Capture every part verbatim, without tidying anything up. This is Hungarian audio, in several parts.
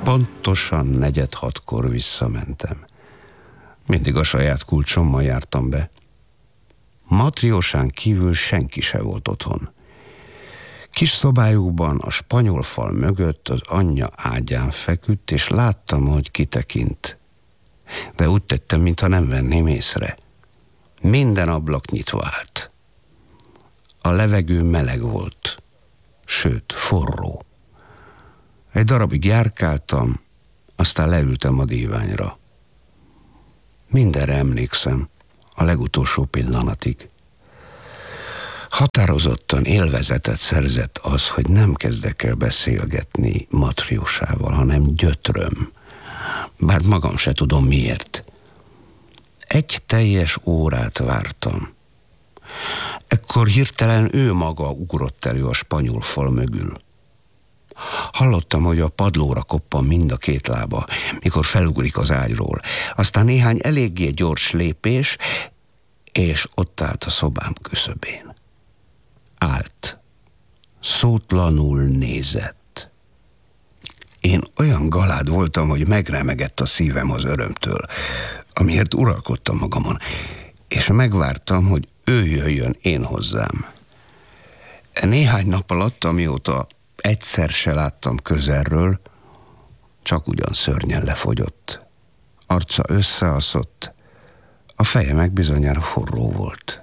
Pontosan negyed hatkor visszamentem. Mindig a saját kulcsommal jártam be. Matriósán kívül senki se volt otthon. Kis szobájukban a spanyol fal mögött az anyja ágyán feküdt, és láttam, hogy kitekint. De úgy tettem, mintha nem venném észre. Minden ablak nyitva állt. A levegő meleg volt, sőt, forró. Egy darabig járkáltam, aztán leültem a díványra. Mindenre emlékszem, a legutolsó pillanatig. Határozottan élvezetet szerzett az, hogy nem kezdek el beszélgetni Matriósával, hanem gyötröm. Bár magam se tudom miért. Egy teljes órát vártam. Ekkor hirtelen ő maga ugrott elő a spanyol fal mögül. Hallottam, hogy a padlóra koppan mind a két lába, mikor felugrik az ágyról. Aztán néhány eléggé gyors lépés, és ott állt a szobám küszöbén. Állt. Szótlanul nézett. Én olyan galád voltam, hogy megremegett a szívem az örömtől, amiért uralkodtam magamon, és megvártam, hogy ő jöjjön én hozzám. Néhány nap alatt, amióta egyszer se láttam közelről, csak ugyan szörnyen lefogyott. Arca összeaszott, a feje meg bizonyára forró volt.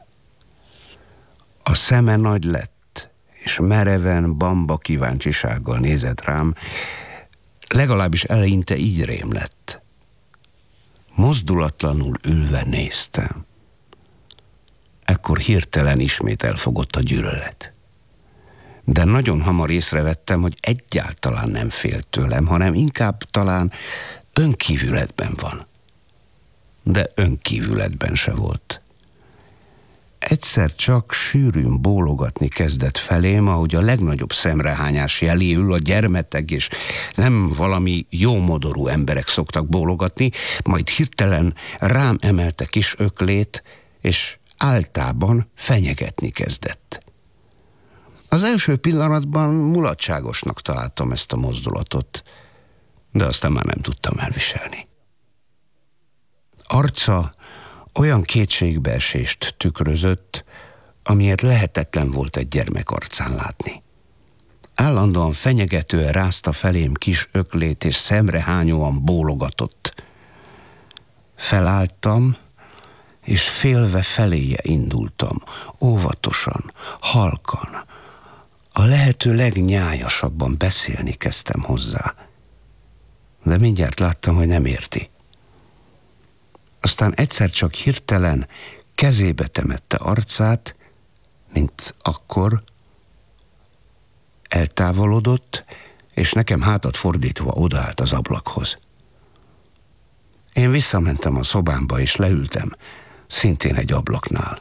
A szeme nagy lett, és mereven, bamba kíváncsisággal nézett rám, legalábbis eleinte így rém lett. Mozdulatlanul ülve néztem. Ekkor hirtelen ismét elfogott a gyűlölet. De nagyon hamar észrevettem, hogy egyáltalán nem fél tőlem, hanem inkább talán önkívületben van. De önkívületben se volt. Egyszer csak sűrűn bólogatni kezdett felém, ahogy a legnagyobb szemrehányás jeléül a gyermetek és nem valami jómodorú emberek szoktak bólogatni, majd hirtelen rám emelte kis öklét, és áltában fenyegetni kezdett. Az első pillanatban mulatságosnak találtam ezt a mozdulatot, de aztán már nem tudtam elviselni. Arca olyan kétségbeesést tükrözött, amilyet lehetetlen volt egy gyermek arcán látni. Állandóan fenyegetően rázta felém kis öklét, és szemrehányóan bólogatott. Felálltam, és félve feléje indultam, óvatosan, halkan. A lehető legnyájasabban beszélni kezdtem hozzá. De mindjárt láttam, hogy nem érti. Aztán egyszer csak hirtelen kezébe temette arcát, mint akkor, eltávolodott, és nekem hátat fordítva odaállt az ablakhoz. Én visszamentem a szobámba, és leültem, szintén egy ablaknál.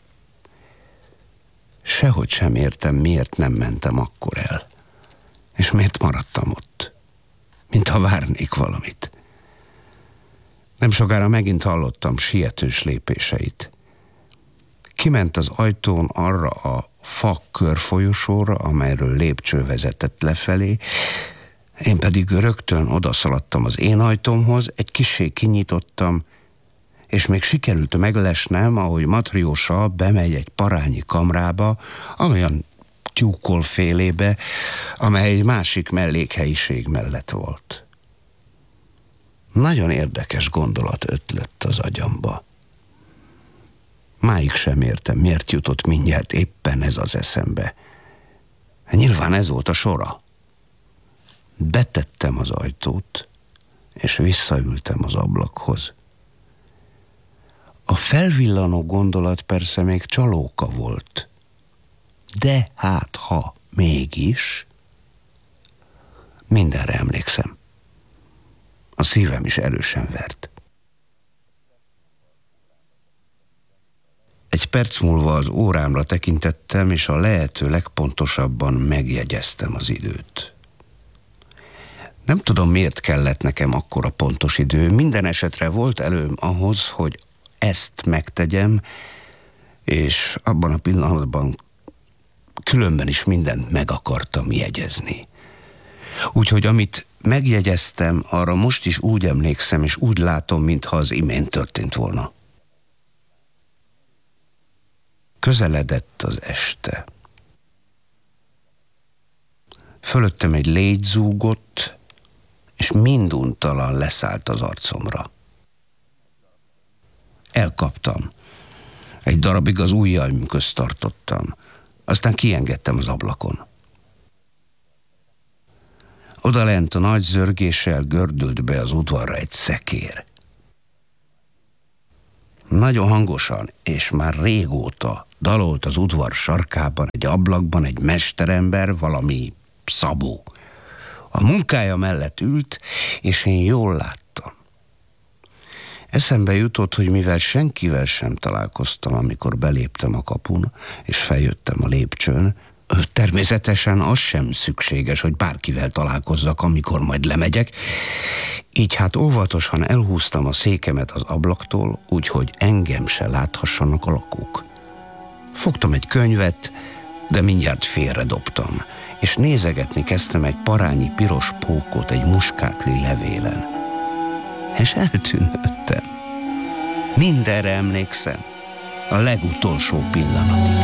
Sehogy sem értem, miért nem mentem akkor el, és miért maradtam ott, mintha várnék valamit. Nem sokára megint hallottam sietős lépéseit. Kiment az ajtón arra a fa körfolyosóra, amelyről lépcső vezetett lefelé, én pedig rögtön odaszaladtam az én ajtómhoz, egy kissé kinyitottam, és még sikerült meglesnem, ahogy Matriósa bemegy egy parányi kamrába, amolyan tyúkolfélébe, amely egy másik mellékhelyiség mellett volt. Nagyon érdekes gondolat ötlött az agyamba. Máig sem értem, miért jutott mindjárt éppen ez az eszembe. Nyilván ez volt a sora. Betettem az ajtót, és visszaültem az ablakhoz. A felvillanó gondolat persze még csalóka volt. De hát, ha mégis... Mindenre emlékszem. A szívem is erősen vert. Egy perc múlva az órámra tekintettem, és a lehető legpontosabban megjegyeztem az időt. Nem tudom, miért kellett nekem akkora pontos idő. Minden esetre volt előm ahhoz, hogy ezt megtegyem, és abban a pillanatban különben is mindent meg akartam jegyezni. Úgyhogy amit Megjegyeztem, arra most is úgy emlékszem, és úgy látom, mintha az imént történt volna. Közeledett az este. Fölöttem egy légy zúgott, és minduntalan leszállt az arcomra. Elkaptam. Egy darabig az ujjaim közt tartottam. Aztán kiengedtem az ablakon. Odalent a nagy zörgéssel gördült be az udvarra egy szekér. Nagyon hangosan, és már régóta dalolt az udvar sarkában, egy ablakban egy mesterember, valami Szabó. A munkája mellett ült, és én jól láttam. Eszembe jutott, hogy mivel senkivel sem találkoztam, amikor beléptem a kapun, és feljöttem a lépcsőn, természetesen az sem szükséges, hogy bárkivel találkozzak, amikor majd lemegyek, így hát óvatosan elhúztam a székemet az ablaktól, úgyhogy engem se láthassanak a lakók. Fogtam egy könyvet, de mindjárt félredobtam, és nézegetni kezdtem egy parányi piros pókot egy muskátli levélen. És eltűnődtem. Mindenre emlékszem, a legutolsó pillanatig.